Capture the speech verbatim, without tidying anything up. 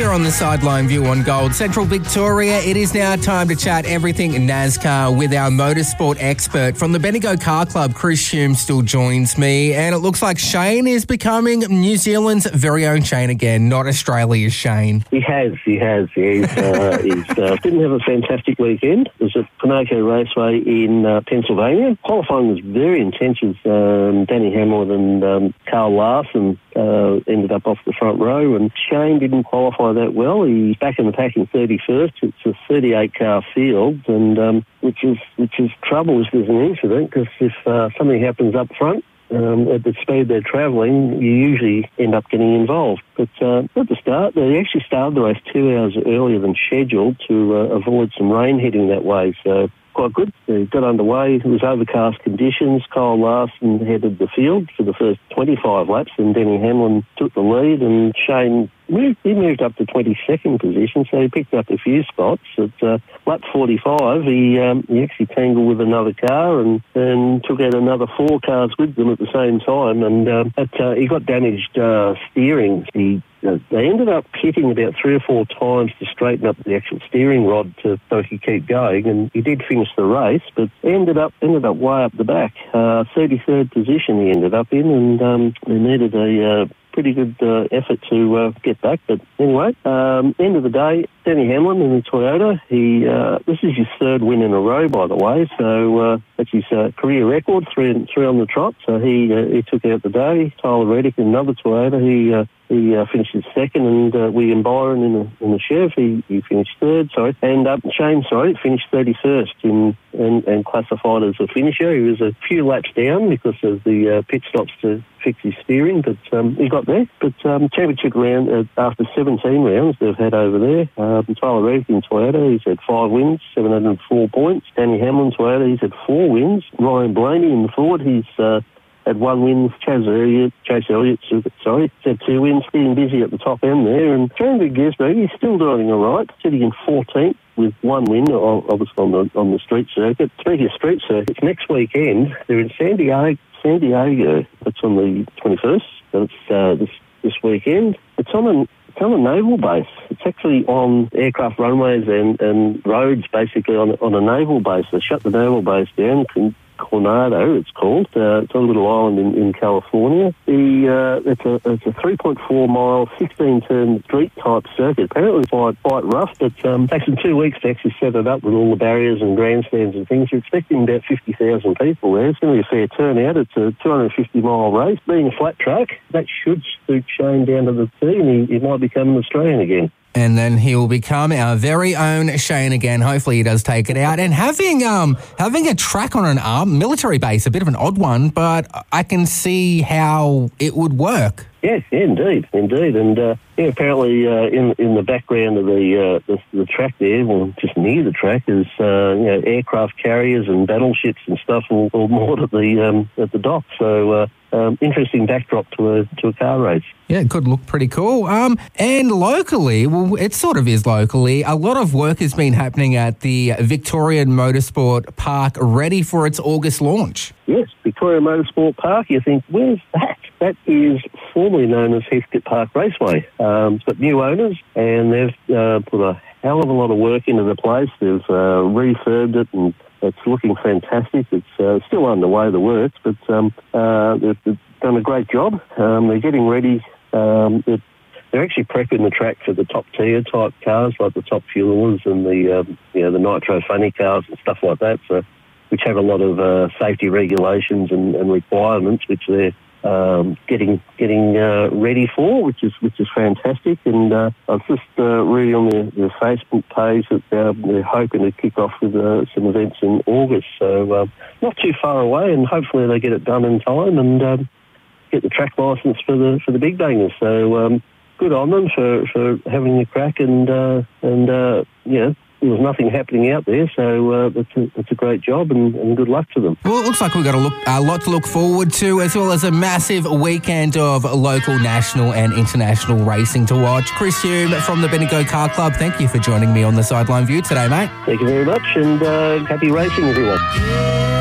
here on the Sideline View on Gold Central Victoria. It is now time to chat everything NASCAR with our motorsport expert from the Bendigo Car Club. Chris Hume still joins me, and it looks like Shane is becoming New Zealand's very own Shane again, not Australia's Shane. He has, he has. He's, uh, he's uh, didn't have a fantastic weekend. It was at Pinocchio Raceway in uh, Pennsylvania. Qualifying was very intense. Um, Danny Hamlin and um, Carl Larson uh, ended up off the front row, and Shane didn't qualify that well. He's back in the pack in thirty-first. It's a thirty-eight car field, and um, which is which is trouble if there's an incident, because if uh, something happens up front, Um, at the speed they're travelling, you usually end up getting involved. But uh, at the start, they actually started the race two hours earlier than scheduled to uh, avoid some rain heading that way. So quite good. They got underway. It was overcast conditions. Kyle Larson headed the field for the first twenty-five laps, and Denny Hamlin took the lead, and Shane moved, he moved up to twenty-second position, so he picked up a few spots. At uh, lap forty-five, he, um, he actually tangled with another car and, and took out another four cars with them at the same time, and um, at, uh, he got damaged uh, steering. He Uh, they ended up pitting about three or four times to straighten up the actual steering rod to, so he could keep going, and he did finish the race, but ended up ended up way up the back. Uh, thirty-third position he ended up in, and um, they needed a uh, pretty good uh, effort to uh, get back. But anyway, um, end of the day, Danny Hamlin in the Toyota, he uh, this is his third win in a row, by the way, so uh, that's his uh, career record, three, three on the trot, so he uh, he took out the day. Tyler Reddick in another Toyota, he uh, He uh, finished his second, and uh, William Byron in the, in the Chev, he, he finished third, sorry. And uh, Shane, sorry, finished thirty-first in, and, and classified as a finisher. He was a few laps down because of the uh, pit stops to fix his steering, but um, he got there. But um, championship round, uh, after seventeen rounds they've had over there, um, Tyler Reddick in Toyota, he's had five wins, seven hundred four points. Danny Hamlin, Toyota, he's had four wins. Ryan Blaney in the Ford, he's... Uh, had one win. Chaz Elliott, Chase Elliott, sorry, had two wins, getting busy at the top end there. And Chandler Gisberg, he's still doing all right, sitting in fourteenth with one win, obviously on the on the street circuit. Speaking of street circuits, next weekend they're in San Diego. San Diego. That's on the twenty-first. That's uh, this this weekend. It's on an It's on a naval base. It's actually on aircraft runways and, and roads, basically on on a naval base. They shut the naval base down. Coronado, it's called. Uh, it's on a little island in, in California. The uh, it's a it's a three point four mile, sixteen turn street type circuit. Apparently quite quite rough, but um, it takes them two weeks to actually set it up with all the barriers and grandstands and things. You're expecting about fifty thousand people there. It's going to be a fair turnout. It's a two hundred fifty mile race. Being a flat track, that should suit Shane down to the T, and he, he might become an Australian again. And then he'll become our very own Shane again. Hopefully he does take it out. And having um having a track on an arm military base, a bit of an odd one, but I can see how it would work. Yes, yeah, indeed, indeed. And uh, yeah, apparently uh, in in the background of the, uh, the the track there, well, just near the track, is uh, you know, aircraft carriers and battleships and stuff all, all moored at the um, at the dock. So uh, um, interesting backdrop to a to a car race. Yeah, it could look pretty cool. Um, and locally, well, it sort of is locally, a lot of work has been happening at the Victorian Motorsport Park, ready for its August launch. Yes, Victoria Motorsport Park. You think, where's that? That is formerly known as Heathcote Park Raceway. Um, it's got new owners, and they've uh, put a hell of a lot of work into the place. They've uh, refurbed it, and it's looking fantastic. It's uh, still underway, the works, but um, uh, they've, they've done a great job. Um, they're getting ready. Um, they're, they're actually prepping the track for the top tier type cars, like the top fuelers and the um, you know the nitro funny cars and stuff like that. So, which have a lot of uh, safety regulations and, and requirements, which they're um, getting getting uh, ready for, which is which is fantastic. And uh, I was just uh, reading on their, their Facebook page that uh, they're hoping to kick off with uh, some events in August. So uh, not too far away, and hopefully they get it done in time and um, get the track licence for the for the big bangers. So um, good on them for, for having a crack, and uh, and uh, you know. There was nothing happening out there, so uh, it's, a, it's a great job, and, and good luck to them. Well, it looks like we've got a, look, a lot to look forward to, as well as a massive weekend of local, national and international racing to watch. Chris Hume from the Bendigo Car Club, thank you for joining me on the Sideline View today, mate. Thank you very much, and uh, happy racing, everyone.